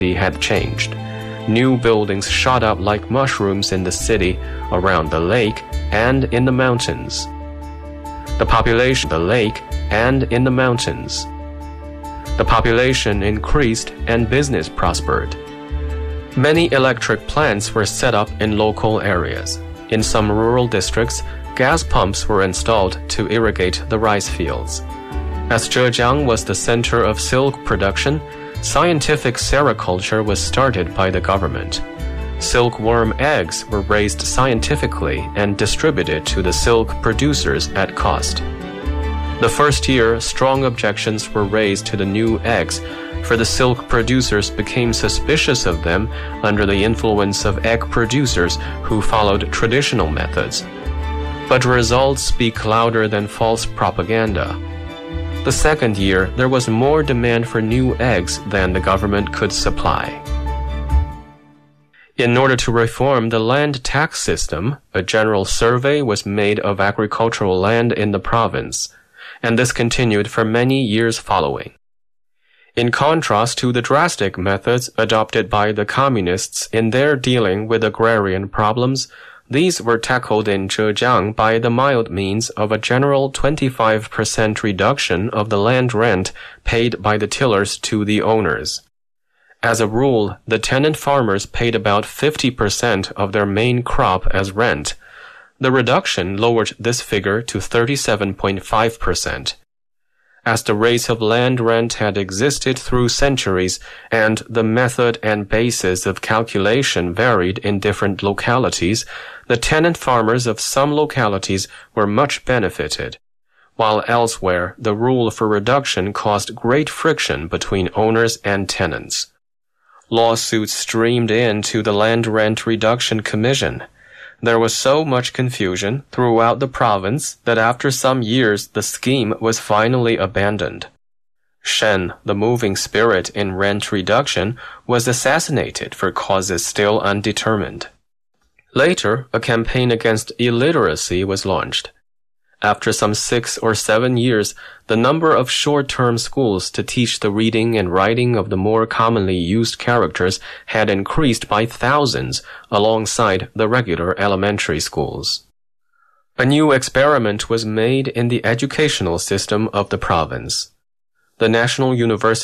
had changed. New buildings shot up like mushrooms in the city, around the lake, and in the mountains. The population increased and business prospered. Many electric plants were set up in local areas. In some rural districts, gas pumps were installed to irrigate the rice fields. As Zhejiang was the center of silk production, scientific sericulture was started by the government. Silkworm eggs were raised scientifically and distributed to the silk producers at cost. The first year, strong objections were raised to the new eggs, for the silk producers became suspicious of them under the influence of egg producers who followed traditional methods. But results speak louder than false propaganda. The second year, there was more demand for new eggs than the government could supply. In order to reform the land tax system, a general survey was made of agricultural land in the province, and this continued for many years following. In contrast to the drastic methods adopted by the communists in their dealing with agrarian problems, these were tackled in Zhejiang by the mild means of a general 25% reduction of the land rent paid by the tillers to the owners. As a rule, the tenant farmers paid about 50% of their main crop as rent. The reduction lowered this figure to 37.5%. As the rates of land rent had existed through centuries and the method and basis of calculation varied in different localities, the tenant farmers of some localities were much benefited, while elsewhere the rule for reduction caused great friction between owners and tenants. Lawsuits streamed in to the Land Rent Reduction Commission. There was so much confusion throughout the province that after some years the scheme was finally abandoned. Shen, the moving spirit in rent reduction, was assassinated for causes still undetermined. Later, a campaign against illiteracy was launched. After some 6 or 7 years, the number of short-term schools to teach the reading and writing of the more commonly used characters had increased by thousands alongside the regular elementary schools. A new experiment was made in the educational system of the province. The National University